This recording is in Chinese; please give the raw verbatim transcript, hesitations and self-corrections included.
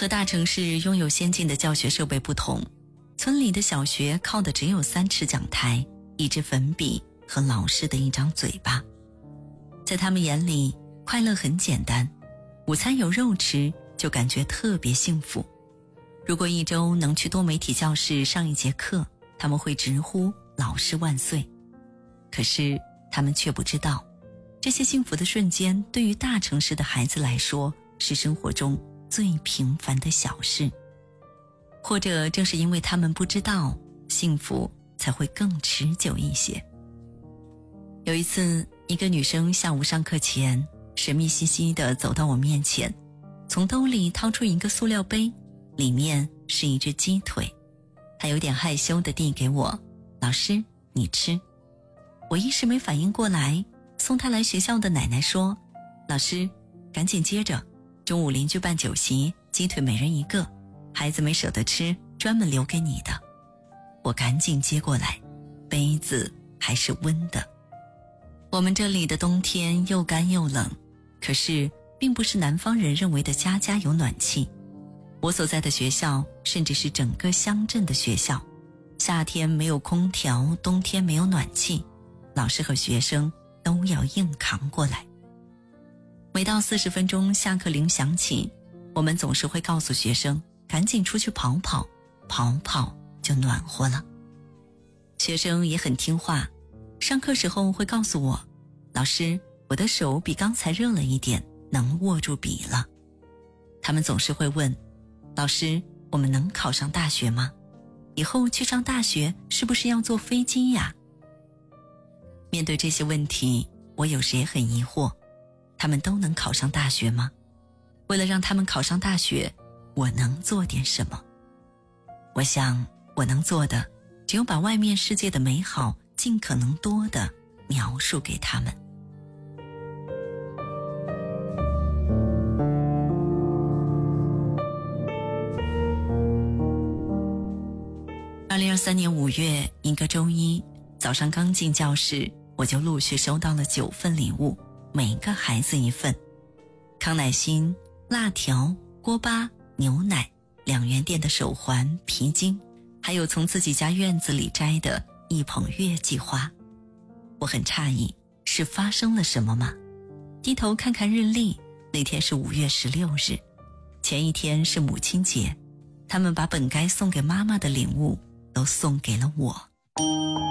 和大城市拥有先进的教学设备不同，村里的小学靠的只有三尺讲台、一支粉笔和老师的一张嘴巴。在他们眼里，快乐很简单，午餐有肉吃就感觉特别幸福。如果一周能去多媒体教室上一节课，他们会直呼老师万岁。可是他们却不知道，这些幸福的瞬间对于大城市的孩子来说是生活中最平凡的小事。或者正是因为他们不知道，幸福才会更持久一些。有一次，一个女生下午上课前神秘兮兮地走到我面前，从兜里掏出一个塑料杯，里面是一只鸡腿。她有点害羞地递给我，老师，你吃。我一时没反应过来，送她来学校的奶奶说，老师，赶紧接着，中午邻居办酒席，鸡腿每人一个，孩子没舍得吃，专门留给你的。我赶紧接过来，杯子还是温的。我们这里的冬天又干又冷，可是并不是南方人认为的家家有暖气。我所在的学校甚至是整个乡镇的学校，夏天没有空调，冬天没有暖气，老师和学生都要硬扛过来。每到四十分钟下课铃响起，我们总是会告诉学生赶紧出去跑跑，跑跑就暖和了。学生也很听话，上课时候会告诉我，老师，我的手比刚才热了一点，能握住笔了。他们总是会问，老师，我们能考上大学吗？以后去上大学是不是要坐飞机呀？面对这些问题，我有时也很疑惑，他们都能考上大学吗？为了让他们考上大学，我能做点什么？我想我能做的只有把外面世界的美好尽可能多地描述给他们。二零二三年五月，一个周一早上刚进教室，我就陆续收到了九份礼物，每个孩子一份。康乃馨、辣条、锅巴、牛奶、两元店的手环、皮筋，还有从自己家院子里摘的一捧月季花。我很诧异，是发生了什么吗？低头看看日历，那天是五月十六日，前一天是母亲节，他们把本该送给妈妈的礼物都送给了我。